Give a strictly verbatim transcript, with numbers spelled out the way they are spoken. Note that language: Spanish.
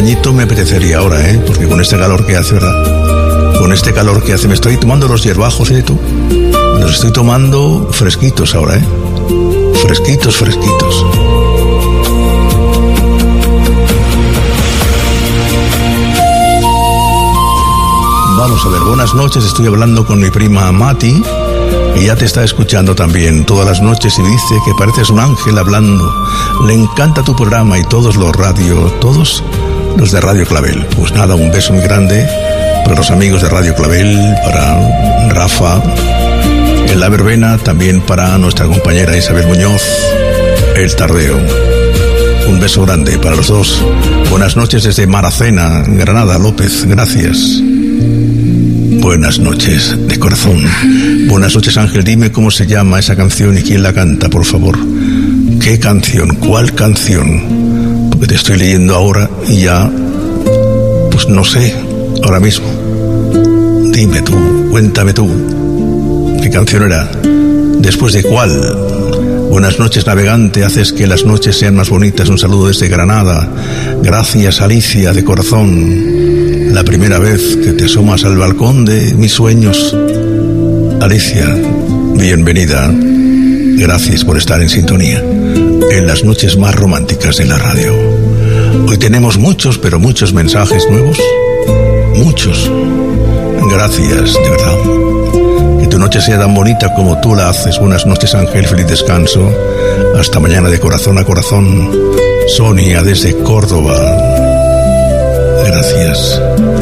bañito me apetecería ahora, ¿eh? Porque con este calor que hace, ¿verdad? Con este calor que hace, me estoy tomando los hierbajos, ¿eh? Tú. Los estoy tomando fresquitos ahora, ¿eh? Fresquitos, fresquitos. Vamos a ver, buenas noches, estoy hablando con mi prima Mati, y ya te está escuchando también todas las noches y dice que pareces un ángel hablando. Le encanta tu programa y todos los radio, todos los de Radio Clavel. Pues nada, un beso muy grande para los amigos de Radio Clavel, para Rafa, en la verbena, también para nuestra compañera Isabel Muñoz, el tardeo. Un beso grande para los dos. Buenas noches desde Maracena, Granada, López, gracias. Buenas noches, de corazón. Buenas noches, Ángel. Dime cómo se llama esa canción y quién la canta, por favor. ¿Qué canción? ¿Cuál canción? Porque te estoy leyendo ahora y ya, pues no sé, ahora mismo. Dime tú, cuéntame tú. ¿Qué canción era? ¿Después de cuál? Buenas noches, navegante. Haces que las noches sean más bonitas. Un saludo desde Granada. Gracias, Alicia, de corazón. La primera vez que te asomas al balcón de mis sueños. Alicia, bienvenida. Gracias por estar en sintonía en las noches más románticas de la radio. Hoy tenemos muchos, pero muchos mensajes nuevos. Muchos. Gracias, de verdad. Que tu noche sea tan bonita como tú la haces. Buenas noches, Ángel. Feliz descanso. Hasta mañana, de corazón a corazón. Sonia, desde Córdoba. Gracias.